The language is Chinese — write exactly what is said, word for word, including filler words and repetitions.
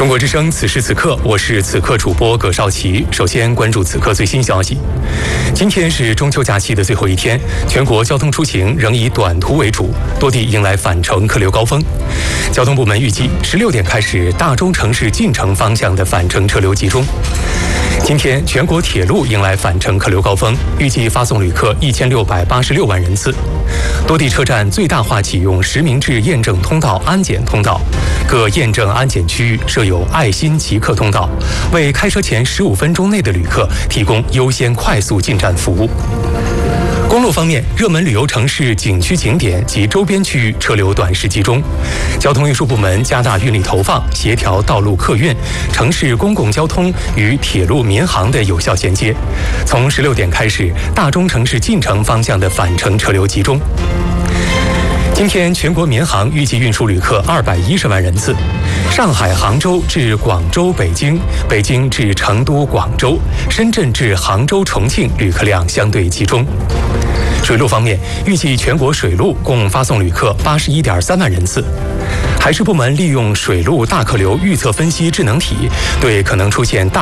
中国之声，此时此刻，我是此刻主播葛少奇。首先关注此刻最新消息。今天是中秋假期的最后一天，全国交通出行仍以短途为主，多地迎来返程客流高峰。交通部门预计十六点开始，大中城市进城方向的返程车流集中。今天全国铁路迎来返程客流高峰，预计发送旅客一千六百八十六万人次。多地车站最大化启用实名制验证通道、安检通道，各验证安检区域设有爱心即刻通道，为开车前十五分钟内的旅客提供优先快速进站服务。公路方面，热门旅游城市、景区景点及周边区域车流短时集中。交通运输部门加大运力投放，协调道路客运、城市公共交通与铁路民航的有效衔接。从十六点开始，大中城市进城方向的返程车流集中。今天全国民航预计运输旅客二百一十万人次，上海、杭州至广州、北京、北京至成都、广州、深圳至杭州、重庆旅客量相对集中。水路方面，预计全国水路共发送旅客八十一点三万人次。海事部门利用水路大客流预测分析智能体，对可能出现大